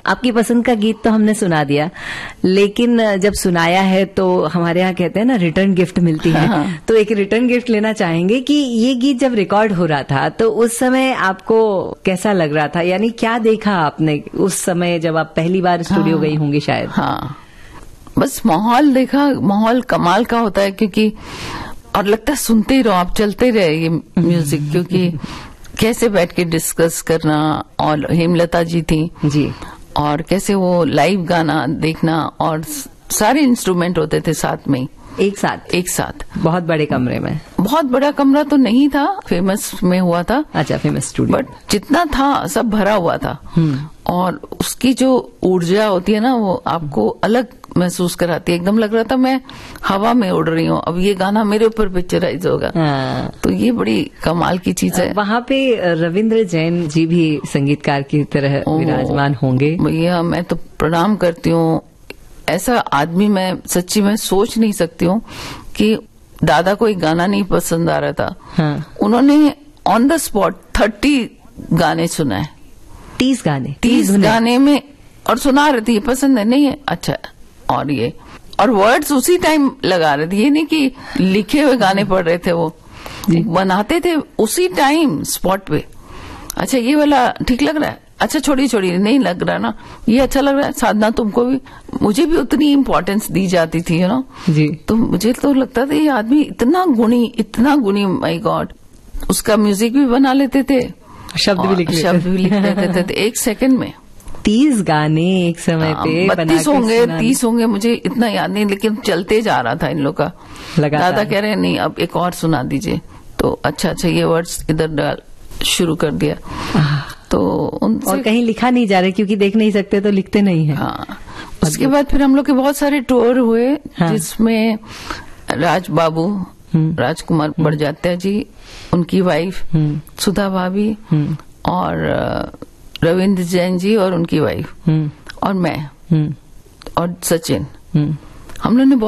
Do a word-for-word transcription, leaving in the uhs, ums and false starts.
आपकी पसंद का गीत तो हमने सुना दिया, लेकिन जब सुनाया है तो हमारे यहाँ कहते हैं ना रिटर्न गिफ्ट मिलती है। हाँ। तो एक रिटर्न गिफ्ट लेना चाहेंगे कि ये गीत जब रिकॉर्ड हो रहा था तो उस समय आपको कैसा लग रहा था, यानी क्या देखा आपने उस समय जब आप पहली बार स्टूडियो हाँ। गई होंगी शायद? हाँ, बस माहौल देखा, माहौल कमाल का होता है, क्योंकि और लगता है सुनते ही रहो आप, चलते रहे ये म्यूजिक, क्योंकि कैसे बैठ के डिस्कस करना, और हेमलता जी थी जी, और कैसे वो लाइव गाना देखना, और सारे इंस्ट्रूमेंट होते थे साथ में, एक साथ एक साथ बहुत बड़े कमरे में। बहुत बड़ा कमरा तो नहीं था, फेमस में हुआ था। अच्छा, फेमस स्टूडियो। बट जितना था सब भरा हुआ था, और उसकी जो ऊर्जा होती है ना वो आपको अलग महसूस कराती है। एकदम लग रहा था मैं हवा में उड़ रही हूँ, अब ये गाना मेरे ऊपर पिक्चराइज होगा। हाँ। तो ये बड़ी कमाल की चीज है। वहाँ पे रविंद्र जैन जी भी संगीतकार की तरह विराजमान होंगे। भैया मैं तो प्रणाम करती हूँ, ऐसा आदमी मैं सच्ची में सोच नहीं सकती हूँ कि दादा को एक गाना नहीं पसंद आ रहा था। हाँ। उन्होंने ऑन द स्पॉट थर्टी गाने सुनाए, तीस गाने तीस गाने में, और सुना रही थी, पसंद है नहीं है अच्छा, और ये और वर्ड्स उसी टाइम लगा रहे थे, ये नहीं कि लिखे हुए गाने पढ़ रहे थे, वो बनाते थे उसी टाइम स्पॉट पे। अच्छा ये वाला ठीक लग रहा है, अच्छा छोड़ी छोड़ी नहीं लग रहा ना, ये अच्छा लग रहा है। साधना तुमको भी, मुझे भी उतनी इम्पोर्टेंस दी जाती थी, यू नो जी। तो मुझे तो लगता था ये आदमी इतना गुणी, इतना गुणी, माय गॉड। उसका म्यूजिक भी बना लेते थे, शब्द भी लिख लेते शब्द भी लिख लेते थे एक सेकंड में। तीस गाने एक समय पे बत्तीस होंगे, तीस होंगे, मुझे इतना याद नहीं, लेकिन चलते जा रहा था इन लोग का। दादा कह रहे हैं नहीं अब एक और सुना दीजिए, तो अच्छा अच्छा ये वर्ड्स इधर डाल शुरू कर दिया। तो उनसे और कहीं लिखा नहीं जा रहा, क्योंकि देख नहीं सकते तो लिखते नहीं है। हाँ। उसके बाद फिर हम लोग के बहुत सारे टूर हुए। हाँ। जिसमें राज बाबू, राजकुमार बड़जात्या जी, उनकी वाइफ सुधा भाभी, और रविंद्र जैन जी और उनकी वाइफ, और मैं, और सचिन, हम लोगों ने